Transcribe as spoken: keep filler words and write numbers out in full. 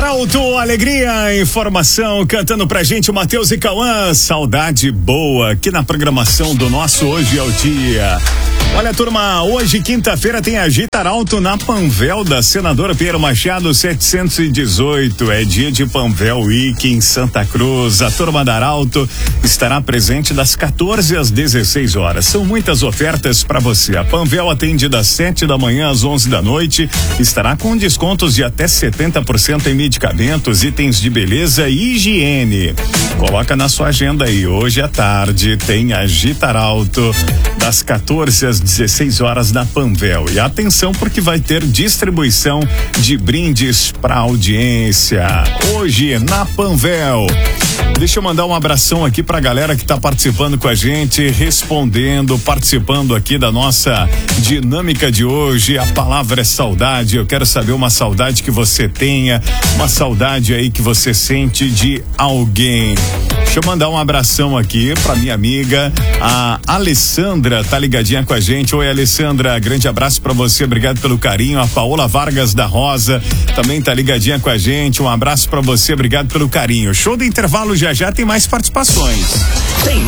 Arauto, alegria, informação, cantando pra gente o Matheus e Cauã, saudade boa, aqui na programação do nosso Hoje é o Dia. Olha, turma, hoje, quinta-feira, tem Agita Arauto na Panvel da Senadora Pinheiro Machado setecentos e dezoito. É dia de Panvel Week em Santa Cruz. A turma da Arauto estará presente das quatorze às dezesseis horas. São muitas ofertas para você. A Panvel atende das sete da manhã às onze da noite. Estará com descontos de até setenta por cento em medicamentos, itens de beleza e higiene. Coloca na sua agenda aí. Hoje à tarde tem Agita Arauto das quatorze às dezesseis horas na Panvel. E atenção, porque vai ter distribuição de brindes para audiência hoje na Panvel. Deixa eu mandar um abração aqui pra galera que tá participando com a gente, respondendo, participando aqui da nossa dinâmica de hoje. A palavra é saudade. Eu quero saber uma saudade que você tenha, uma saudade aí que você sente de alguém. Deixa eu mandar um abração aqui pra minha amiga, a Alessandra, tá ligadinha com a gente. Oi, Alessandra, grande abraço pra você, obrigado pelo carinho. A Paola Vargas da Rosa também tá ligadinha com a gente. Um abraço pra você, obrigado pelo carinho. Show do intervalo, já já tem mais participações. Tem